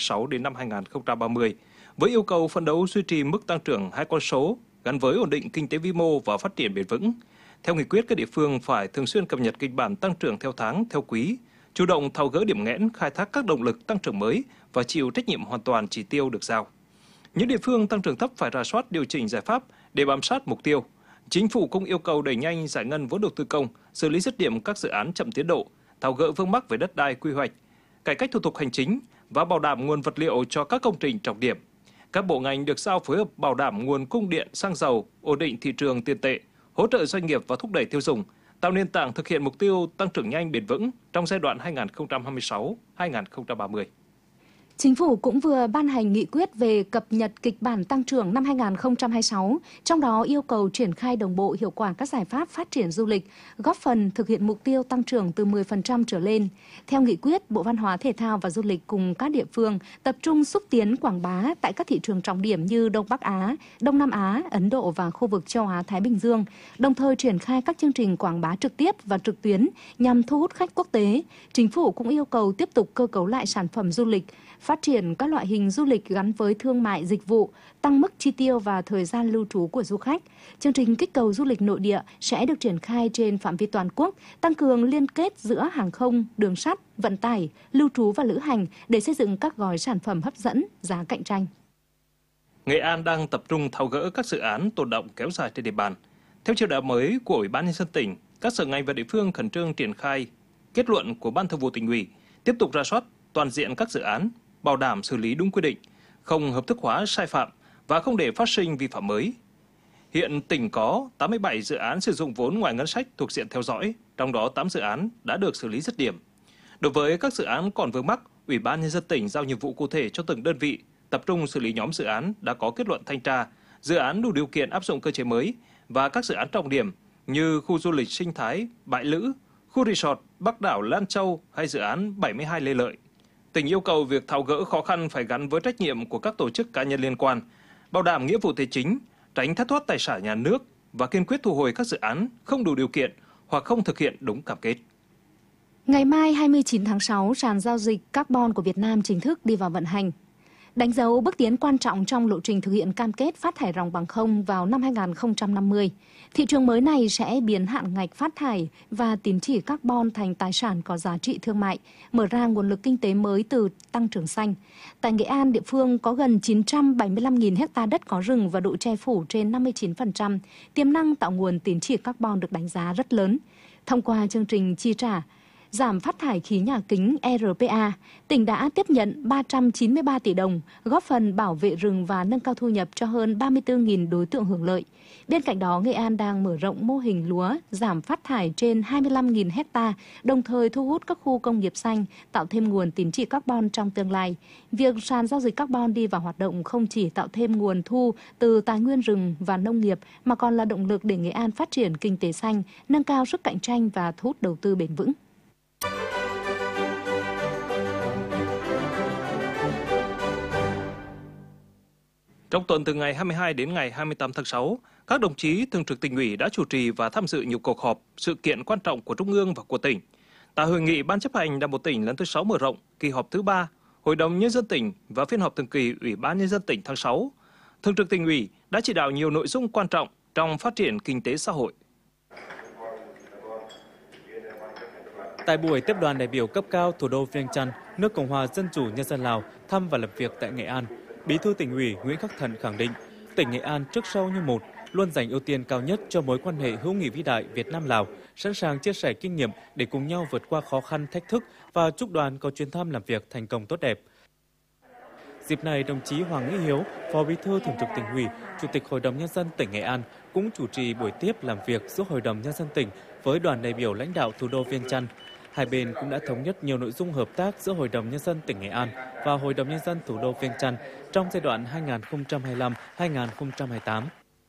2026 đến năm 2030, với yêu cầu phấn đấu duy trì mức tăng trưởng 2 con số gắn với ổn định kinh tế vĩ mô và phát triển bền vững. Theo nghị quyết, các địa phương phải thường xuyên cập nhật kịch bản tăng trưởng theo tháng, theo quý, chủ động tháo gỡ điểm nghẽn, khai thác các động lực tăng trưởng mới và chịu trách nhiệm hoàn toàn chỉ tiêu được giao. Những địa phương tăng trưởng thấp phải rà soát điều chỉnh giải pháp để bám sát mục tiêu. Chính phủ cũng yêu cầu đẩy nhanh giải ngân vốn đầu tư công, xử lý dứt điểm các dự án chậm tiến độ, tháo gỡ vướng mắc về đất đai, quy hoạch, cải cách thủ tục hành chính và bảo đảm nguồn vật liệu cho các công trình trọng điểm. Các bộ ngành được giao phối hợp bảo đảm nguồn cung điện, xăng dầu, ổn định thị trường tiền tệ, hỗ trợ doanh nghiệp và thúc đẩy tiêu dùng, tạo nền tảng thực hiện mục tiêu tăng trưởng nhanh bền vững trong giai đoạn 2026-2030. Chính phủ cũng vừa ban hành nghị quyết về cập nhật kịch bản tăng trưởng năm 2026, trong đó yêu cầu triển khai đồng bộ hiệu quả các giải pháp phát triển du lịch, góp phần thực hiện mục tiêu tăng trưởng từ 10% trở lên. Theo nghị quyết, Bộ Văn hóa Thể thao và Du lịch cùng các địa phương tập trung xúc tiến quảng bá tại các thị trường trọng điểm như Đông Bắc Á, Đông Nam Á, Ấn Độ và khu vực châu Á-Thái Bình Dương, đồng thời triển khai các chương trình quảng bá trực tiếp và trực tuyến nhằm thu hút khách quốc tế. Chính phủ cũng yêu cầu tiếp tục cơ cấu lại sản phẩm du lịch, phát triển các loại hình du lịch gắn với thương mại dịch vụ, tăng mức chi tiêu và thời gian lưu trú của du khách. Chương trình kích cầu du lịch nội địa sẽ được triển khai trên phạm vi toàn quốc, tăng cường liên kết giữa hàng không, đường sắt, vận tải, lưu trú và lữ hành để xây dựng các gói sản phẩm hấp dẫn, giá cạnh tranh. Nghệ An đang tập trung tháo gỡ các dự án tồn đọng kéo dài trên địa bàn. Theo chỉ đạo mới của Ủy ban Nhân dân tỉnh, các sở ngành và địa phương khẩn trương triển khai kết luận của Ban Thường vụ Tỉnh ủy, tiếp tục rà soát toàn diện các dự án, bảo đảm xử lý đúng quy định, không hợp thức hóa sai phạm và không để phát sinh vi phạm mới. Hiện tỉnh có 87 dự án sử dụng vốn ngoài ngân sách thuộc diện theo dõi, trong đó 8 dự án đã được xử lý dứt điểm. Đối với các dự án còn vướng mắc, Ủy ban Nhân dân tỉnh giao nhiệm vụ cụ thể cho từng đơn vị, tập trung xử lý nhóm dự án đã có kết luận thanh tra, dự án đủ điều kiện áp dụng cơ chế mới và các dự án trọng điểm như khu du lịch sinh thái Bãi Lữ, khu resort Bắc đảo Lan Châu hay dự án 72 Lê Lợi. Tỉnh yêu cầu việc tháo gỡ khó khăn phải gắn với trách nhiệm của các tổ chức cá nhân liên quan, bảo đảm nghĩa vụ tài chính, tránh thất thoát tài sản nhà nước và kiên quyết thu hồi các dự án không đủ điều kiện hoặc không thực hiện đúng cam kết. Ngày mai 29 tháng 6, sàn giao dịch carbon của Việt Nam chính thức đi vào vận hành. Đánh dấu bước tiến quan trọng trong lộ trình thực hiện cam kết phát thải ròng bằng không vào năm 2050. Thị trường mới này sẽ biến hạn ngạch phát thải và tín chỉ carbon thành tài sản có giá trị thương mại, mở ra nguồn lực kinh tế mới từ tăng trưởng xanh. Tại Nghệ An, địa phương có gần 975.000 ha đất có rừng và độ che phủ trên 59%. Tiềm năng tạo nguồn tín chỉ carbon được đánh giá rất lớn. Thông qua chương trình chi trả giảm phát thải khí nhà kính RPA, tỉnh đã tiếp nhận 393 tỷ đồng, góp phần bảo vệ rừng và nâng cao thu nhập cho hơn 34.000 đối tượng hưởng lợi. Bên cạnh đó, Nghệ An đang mở rộng mô hình lúa giảm phát thải trên 25.000 ha, đồng thời thu hút các khu công nghiệp xanh, tạo thêm nguồn tín chỉ carbon trong tương lai. Việc sàn giao dịch carbon đi vào hoạt động không chỉ tạo thêm nguồn thu từ tài nguyên rừng và nông nghiệp, mà còn là động lực để Nghệ An phát triển kinh tế xanh, nâng cao sức cạnh tranh và thu hút đầu tư bền vững. Trong tuần từ ngày 22 đến ngày 28 tháng 6, các đồng chí thường trực Tỉnh ủy đã chủ trì và tham dự nhiều cuộc họp, sự kiện quan trọng của Trung ương và của tỉnh. Tại hội nghị Ban chấp hành Đảng bộ tỉnh lần thứ 6 mở rộng, kỳ họp thứ 3, Hội đồng Nhân dân tỉnh và phiên họp thường kỳ Ủy ban Nhân dân tỉnh tháng 6, Thường trực Tỉnh ủy đã chỉ đạo nhiều nội dung quan trọng trong phát triển kinh tế xã hội. Tại buổi tiếp đoàn đại biểu cấp cao thủ đô Viêng Chăn, nước Cộng hòa Dân chủ Nhân dân Lào thăm và làm việc tại Nghệ An, Bí thư Tỉnh ủy Nguyễn Khắc Thận khẳng định, tỉnh Nghệ An trước sau như một, luôn dành ưu tiên cao nhất cho mối quan hệ hữu nghị vĩ đại Việt Nam-Lào, sẵn sàng chia sẻ kinh nghiệm để cùng nhau vượt qua khó khăn, thách thức và chúc đoàn có chuyến thăm làm việc thành công tốt đẹp. Dịp này, đồng chí Hoàng Nghĩa Hiếu, Phó Bí thư Thường trực Tỉnh ủy, Chủ tịch Hội đồng Nhân dân tỉnh Nghệ An cũng chủ trì buổi tiếp làm việc giữa Hội đồng Nhân dân tỉnh với đoàn đại biểu lãnh đạo thủ đô Viêng Chăn. Hai bên cũng đã thống nhất nhiều nội dung hợp tác giữa Hội đồng Nhân dân tỉnh Nghệ An và Hội đồng Nhân dân thủ đô Viêng Chăn trong giai đoạn 2025-2028.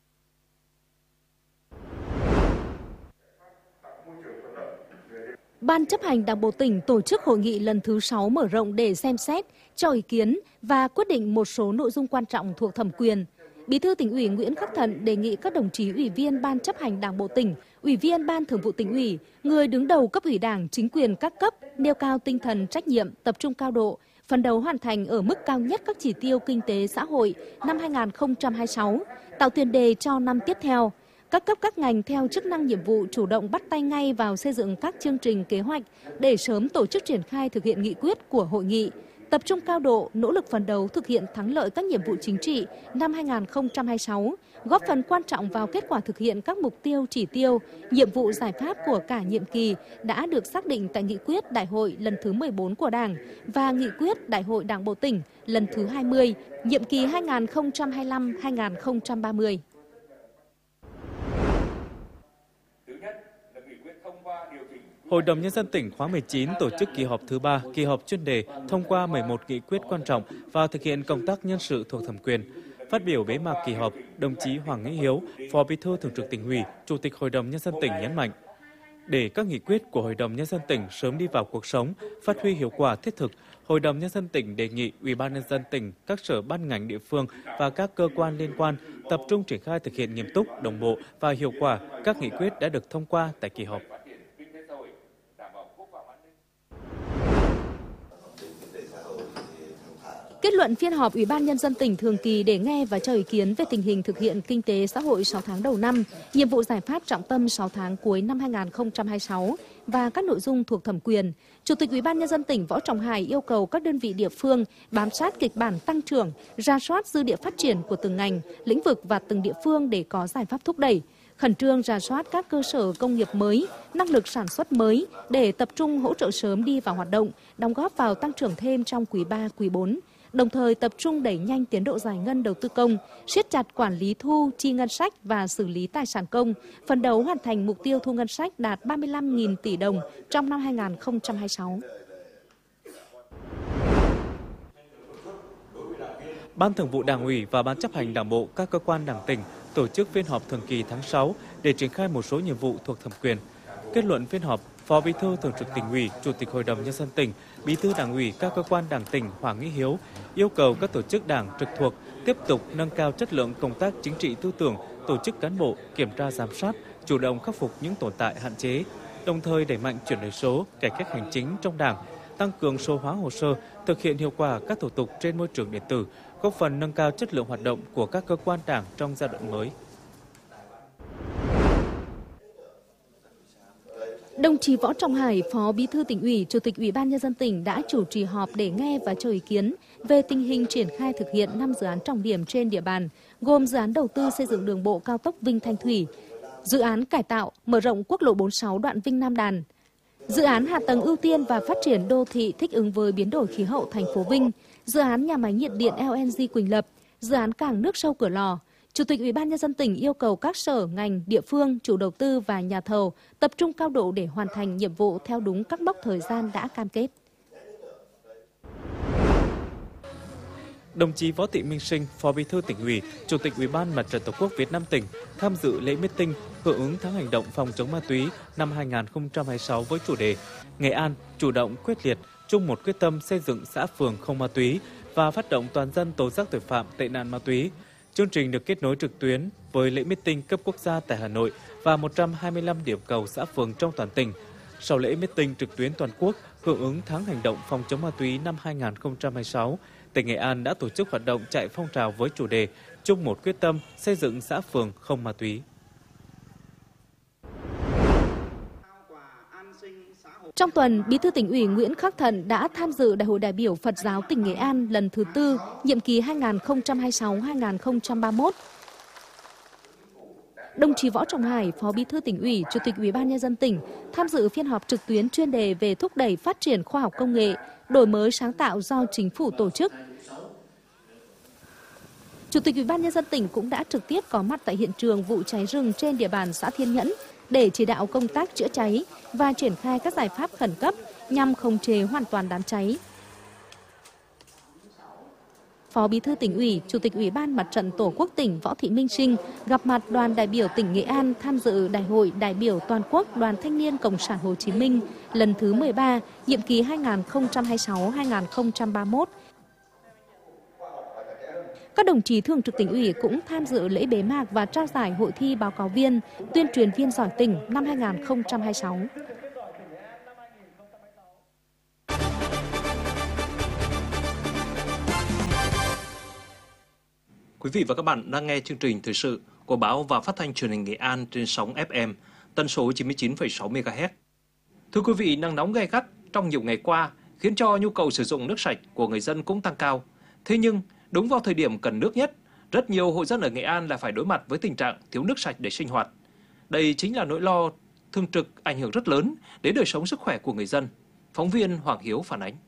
Ban chấp hành Đảng bộ tỉnh tổ chức hội nghị lần thứ 6 mở rộng để xem xét, cho ý kiến và quyết định một số nội dung quan trọng thuộc thẩm quyền. Bí thư Tỉnh ủy Nguyễn Khắc Thận đề nghị các đồng chí ủy viên Ban chấp hành Đảng bộ tỉnh, ủy viên Ban Thường vụ Tỉnh ủy, người đứng đầu cấp ủy Đảng, chính quyền các cấp nêu cao tinh thần trách nhiệm, tập trung cao độ, phấn đấu hoàn thành ở mức cao nhất các chỉ tiêu kinh tế xã hội năm 2026, tạo tiền đề cho năm tiếp theo. Các cấp các ngành theo chức năng nhiệm vụ chủ động bắt tay ngay vào xây dựng các chương trình kế hoạch để sớm tổ chức triển khai thực hiện nghị quyết của hội nghị, tập trung cao độ, nỗ lực phấn đấu thực hiện thắng lợi các nhiệm vụ chính trị năm 2026, góp phần quan trọng vào kết quả thực hiện các mục tiêu, chỉ tiêu, nhiệm vụ giải pháp của cả nhiệm kỳ đã được xác định tại nghị quyết Đại hội lần thứ 14 của Đảng và nghị quyết Đại hội Đảng bộ tỉnh lần thứ 20, nhiệm kỳ 2025-2030. Hội đồng Nhân dân tỉnh khóa 19 tổ chức kỳ họp thứ 3, kỳ họp chuyên đề thông qua 11 nghị quyết quan trọng và thực hiện công tác nhân sự thuộc thẩm quyền. Phát biểu bế mạc kỳ họp, đồng chí Hoàng Nghĩa Hiếu, Phó Bí thư Thường trực Tỉnh ủy, Chủ tịch Hội đồng Nhân dân tỉnh nhấn mạnh, để các nghị quyết của Hội đồng Nhân dân tỉnh sớm đi vào cuộc sống, phát huy hiệu quả thiết thực, Hội đồng Nhân dân tỉnh đề nghị Ủy ban Nhân dân tỉnh, các sở ban ngành địa phương và các cơ quan liên quan tập trung triển khai thực hiện nghiêm túc, đồng bộ và hiệu quả các nghị quyết đã được thông qua tại kỳ họp. Kết luận phiên họp Ủy ban Nhân dân tỉnh thường kỳ để nghe và cho ý kiến về tình hình thực hiện kinh tế xã hội 6 tháng đầu năm, nhiệm vụ giải pháp trọng tâm 6 tháng cuối năm 2026 và các nội dung thuộc thẩm quyền, Chủ tịch Ủy ban Nhân dân tỉnh Võ Trọng Hải yêu cầu các đơn vị địa phương bám sát kịch bản tăng trưởng, rà soát dư địa phát triển của từng ngành, lĩnh vực và từng địa phương để có giải pháp thúc đẩy, khẩn trương rà soát các cơ sở công nghiệp mới, năng lực sản xuất mới để tập trung hỗ trợ sớm đi vào hoạt động, đóng góp vào tăng trưởng thêm trong quý 3, quý 4. Đồng thời tập trung đẩy nhanh tiến độ giải ngân đầu tư công, siết chặt quản lý thu, chi ngân sách và xử lý tài sản công, phấn đấu hoàn thành mục tiêu thu ngân sách đạt 35.000 tỷ đồng trong năm 2026. Ban Thường vụ Đảng ủy và Ban chấp hành Đảng bộ các cơ quan Đảng tỉnh tổ chức phiên họp thường kỳ tháng 6 để triển khai một số nhiệm vụ thuộc thẩm quyền. Kết luận phiên họp, Phó Bí thư Thường trực Tỉnh ủy, Chủ tịch Hội đồng Nhân dân tỉnh, Bí thư Đảng ủy các cơ quan Đảng tỉnh Hoàng Nghĩa Hiếu yêu cầu các tổ chức Đảng trực thuộc tiếp tục nâng cao chất lượng công tác chính trị tư tưởng, tổ chức cán bộ, kiểm tra giám sát, chủ động khắc phục những tồn tại hạn chế, đồng thời đẩy mạnh chuyển đổi số, cải cách hành chính trong Đảng, tăng cường số hóa hồ sơ, thực hiện hiệu quả các thủ tục trên môi trường điện tử, góp phần nâng cao chất lượng hoạt động của các cơ quan Đảng trong giai đoạn mới. Đồng chí Võ Trọng Hải, Phó Bí thư Tỉnh ủy, Chủ tịch Ủy ban Nhân dân tỉnh đã chủ trì họp để nghe và cho ý kiến về tình hình triển khai thực hiện 5 dự án trọng điểm trên địa bàn, gồm dự án đầu tư xây dựng đường bộ cao tốc Vinh Thanh Thủy, dự án cải tạo, mở rộng quốc lộ 46 đoạn Vinh Nam Đàn, dự án hạ tầng ưu tiên và phát triển đô thị thích ứng với biến đổi khí hậu thành phố Vinh, dự án nhà máy nhiệt điện LNG Quỳnh Lập, dự án cảng nước sâu Cửa Lò. Chủ tịch Ủy ban Nhân dân tỉnh yêu cầu các sở, ngành, địa phương, chủ đầu tư và nhà thầu tập trung cao độ để hoàn thành nhiệm vụ theo đúng các mốc thời gian đã cam kết. Đồng chí Võ Thị Minh Sinh, Phó Bí thư Tỉnh ủy, Chủ tịch Ủy ban Mặt trận Tổ quốc Việt Nam tỉnh tham dự lễ meeting hưởng ứng tháng hành động phòng chống ma túy năm 2026 với chủ đề Nghệ An chủ động quyết liệt, chung một quyết tâm xây dựng xã phường không ma túy và phát động toàn dân tố giác tội phạm tệ nạn ma túy. Chương trình được kết nối trực tuyến với lễ meeting cấp quốc gia tại Hà Nội và 125 điểm cầu xã phường trong toàn tỉnh. Sau lễ meeting trực tuyến toàn quốc hưởng ứng tháng hành động phòng chống ma túy năm 2026, tỉnh Nghệ An đã tổ chức hoạt động chạy phong trào với chủ đề chung một quyết tâm xây dựng xã phường không ma túy. Trong tuần, Bí thư Tỉnh ủy Nguyễn Khắc Thận đã tham dự Đại hội đại biểu Phật giáo tỉnh Nghệ An lần thứ 4, nhiệm kỳ 2026-2031. Đồng chí Võ Trọng Hải, Phó Bí thư Tỉnh ủy, Chủ tịch Ủy ban Nhân dân tỉnh tham dự phiên họp trực tuyến chuyên đề về thúc đẩy phát triển khoa học công nghệ, đổi mới sáng tạo do chính phủ tổ chức. Chủ tịch Ủy ban Nhân dân tỉnh cũng đã trực tiếp có mặt tại hiện trường vụ cháy rừng trên địa bàn xã Thiên Nhẫn để chỉ đạo công tác chữa cháy và triển khai các giải pháp khẩn cấp nhằm khống chế hoàn toàn đám cháy. Phó Bí thư Tỉnh ủy, Chủ tịch Ủy ban Mặt trận Tổ quốc tỉnh Võ Thị Minh Sinh gặp mặt đoàn đại biểu tỉnh Nghệ An tham dự Đại hội đại biểu toàn quốc Đoàn Thanh niên Cộng sản Hồ Chí Minh lần thứ 13, nhiệm kỳ 2026-2031. Các đồng chí thường trực Tỉnh ủy cũng tham dự lễ bế mạc và trao giải hội thi báo cáo viên, tuyên truyền viên giỏi tỉnh năm 2026. Quý vị và các bạn đang nghe chương trình thời sự của báo và phát thanh truyền hình Nghệ An trên sóng FM tần số 99,6 MHz. Thưa quý vị, nắng nóng gay gắt trong nhiều ngày qua khiến cho nhu cầu sử dụng nước sạch của người dân cũng tăng cao. Thế nhưng, đúng vào thời điểm cần nước nhất, rất nhiều hộ dân ở Nghệ An lại phải đối mặt với tình trạng thiếu nước sạch để sinh hoạt. Đây chính là nỗi lo thường trực ảnh hưởng rất lớn đến đời sống sức khỏe của người dân. Phóng viên Hoàng Hiếu phản ánh.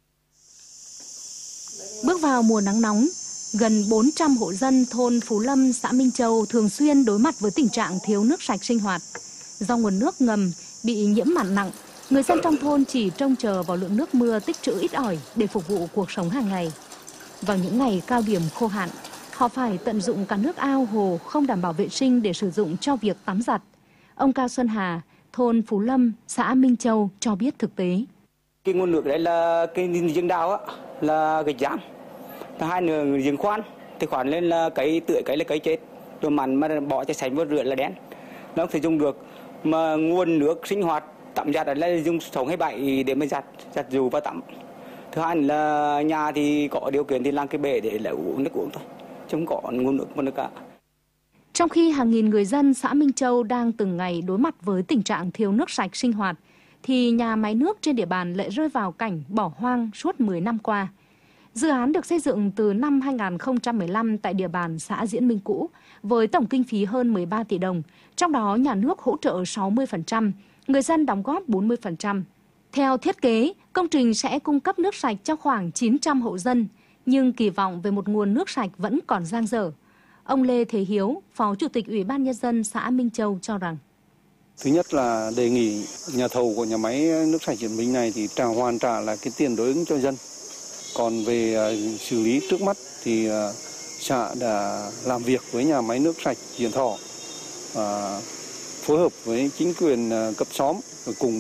Bước vào mùa nắng nóng, gần 400 hộ dân thôn Phú Lâm, xã Minh Châu thường xuyên đối mặt với tình trạng thiếu nước sạch sinh hoạt. Do nguồn nước ngầm bị nhiễm mặn nặng, người dân trong thôn chỉ trông chờ vào lượng nước mưa tích trữ ít ỏi để phục vụ cuộc sống hàng ngày. Vào những ngày cao điểm khô hạn, họ phải tận dụng cả nước ao hồ không đảm bảo vệ sinh để sử dụng cho việc tắm giặt. Ông Cao Xuân Hà, thôn Phú Lâm, xã Minh Châu cho biết thực tế. Cái nguồn nước đấy là cái giếng đào á, là cái giang. Thứ hai là giếng khoan, thì khoan lên là cây tưới, cây là cây chết. Rồi mặn mà bỏ cho sạch vô rửa là đen. Nó không thể dùng được. Mà nguồn nước sinh hoạt tắm giặt là dùng 6 hay 7 để mà giặt dù và tắm. Thứ hai là nhà thì có điều kiện thì làm cái bể để lấy uống nước uống thôi, chứ không có nguồn nước mà nước cả. Trong khi hàng nghìn người dân xã Minh Châu đang từng ngày đối mặt với tình trạng thiếu nước sạch sinh hoạt, thì nhà máy nước trên địa bàn lại rơi vào cảnh bỏ hoang suốt 10 năm qua. Dự án được xây dựng từ năm 2015 tại địa bàn xã Diễn Minh cũ với tổng kinh phí hơn 13 tỷ đồng, trong đó nhà nước hỗ trợ 60%, người dân đóng góp 40%. Theo thiết kế, công trình sẽ cung cấp nước sạch cho khoảng 900 hộ dân, nhưng kỳ vọng về một nguồn nước sạch vẫn còn dang dở. Ông Lê Thế Hiếu, Phó Chủ tịch Ủy ban Nhân dân xã Minh Châu cho rằng: Thứ nhất là đề nghị nhà thầu của nhà máy nước sạch Diễn Minh này thì hoàn trả lại cái tiền đối ứng cho dân. Còn về xử lý trước mắt thì xã đã làm việc với nhà máy nước sạch Diễn Thọ, phối hợp với chính quyền cấp xóm cùng